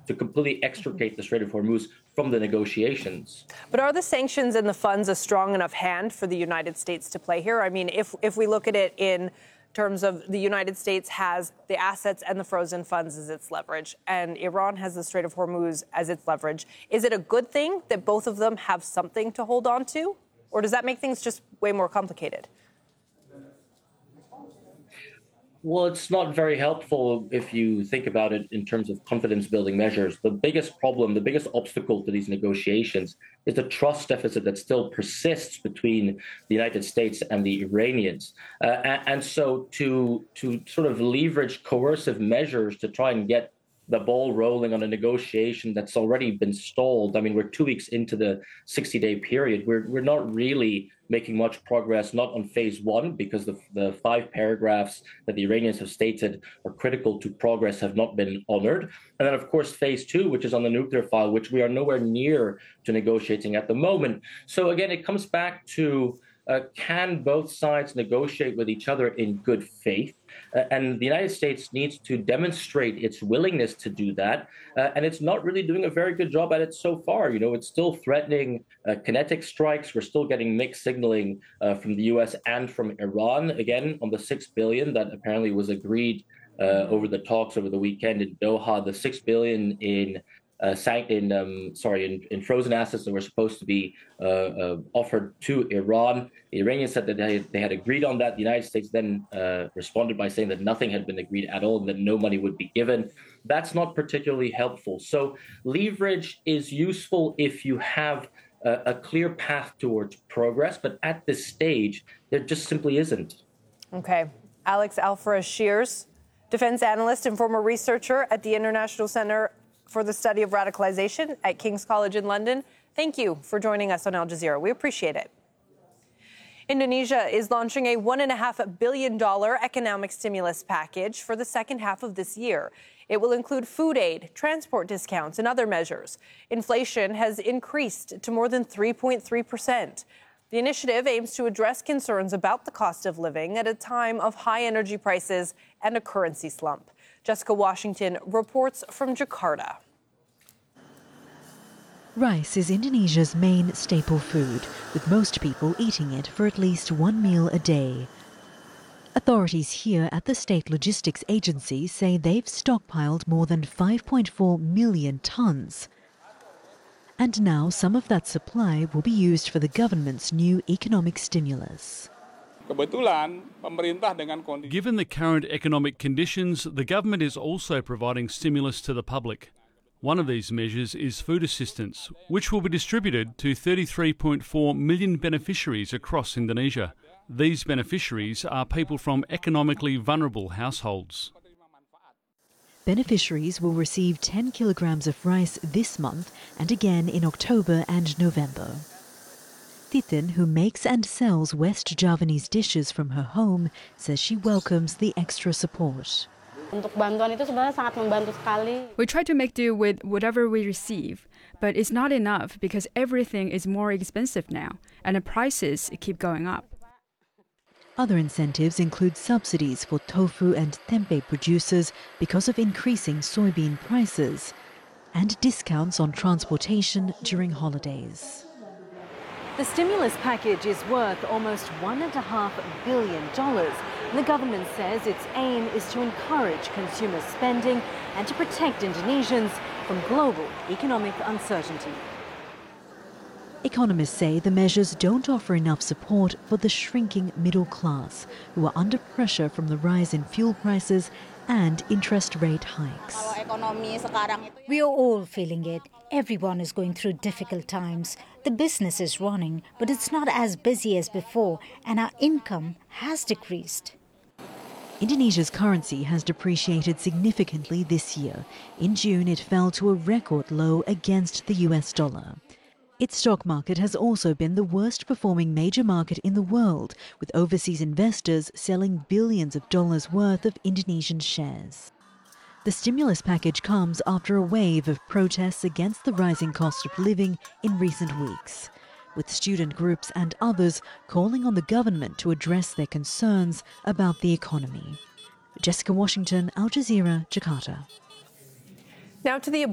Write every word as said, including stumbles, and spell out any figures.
to completely extricate the Strait of Hormuz from the negotiations. But are the sanctions and the funds a strong enough hand for the United States to play here? I mean, if if we look at it in terms of the United States has the assets and the frozen funds as its leverage, and Iran has the Strait of Hormuz as its leverage, is it a good thing that both of them have something to hold on to? Or does that make things just way more complicated? Well, it's not very helpful if you think about it in terms of confidence-building measures. The biggest problem, the biggest obstacle to these negotiations is the trust deficit that still persists between the United States and the Iranians. Uh, and, and so to, to sort of leverage coercive measures to try and get the ball rolling on a negotiation that's already been stalled. I mean, we're two weeks into the sixty-day period. We're we're not really making much progress, not on phase one, because the, the five paragraphs that the Iranians have stated are critical to progress have not been honored. And then, of course, phase two, which is on the nuclear file, which we are nowhere near to negotiating at the moment. So again, it comes back to uh, can both sides negotiate with each other in good faith? Uh, and the United States needs to demonstrate its willingness to do that. Uh, and it's not really doing a very good job at it so far. You know, it's still threatening uh, kinetic strikes. We're still getting mixed signaling uh, from the U S and from Iran, again, on the six billion dollars that apparently was agreed uh, over the talks over the weekend in Doha, the six billion dollars in Uh, sank in um, sorry in, in frozen assets that were supposed to be uh, uh, offered to Iran. The Iranians said that they, they had agreed on that. The United States then uh, responded by saying that nothing had been agreed at all and that no money would be given. That's not particularly helpful. So leverage is useful if you have a, a clear path towards progress, but at this stage, there just simply isn't. Okay. Alex Alvarez Shears, defense analyst and former researcher at the International Center for the Study of Radicalization at King's College in London. Thank you for joining us on Al Jazeera. We appreciate it. Indonesia is launching a one point five billion dollars economic stimulus package for the second half of this year. It will include food aid, transport discounts, and other measures. Inflation has increased to more than three point three percent. The initiative aims to address concerns about the cost of living at a time of high energy prices and a currency slump. Jessica Washington reports from Jakarta. Rice is Indonesia's main staple food, with most people eating it for at least one meal a day. Authorities here at the State Logistics Agency say they've stockpiled more than five point four million tons. And now some of that supply will be used for the government's new economic stimulus. Given the current economic conditions, the government is also providing stimulus to the public. One of these measures is food assistance, which will be distributed to thirty-three point four million beneficiaries across Indonesia. These beneficiaries are people from economically vulnerable households. Beneficiaries will receive ten kilograms of rice this month and again in October and November. Titin, who makes and sells West Javanese dishes from her home, says she welcomes the extra support. We try to make do with whatever we receive, but it's not enough because everything is more expensive now and the prices keep going up. Other incentives include subsidies for tofu and tempeh producers because of increasing soybean prices, and discounts on transportation during holidays. The stimulus package is worth almost one and a half billion dollars. The government says its aim is to encourage consumer spending and to protect Indonesians from global economic uncertainty. Economists say the measures don't offer enough support for the shrinking middle class, who are under pressure from the rise in fuel prices and interest rate hikes. We are all feeling it. Everyone is going through difficult times. The business is running, but it's not as busy as before, and our income has decreased. Indonesia's currency has depreciated significantly this year. In June, it fell to a record low against the U S dollar. Its stock market has also been the worst performing major market in the world, with overseas investors selling billions of dollars worth of Indonesian shares. The stimulus package comes after a wave of protests against the rising cost of living in recent weeks, with student groups and others calling on the government to address their concerns about the economy. Jessica Washington, Al Jazeera, Jakarta. Now to the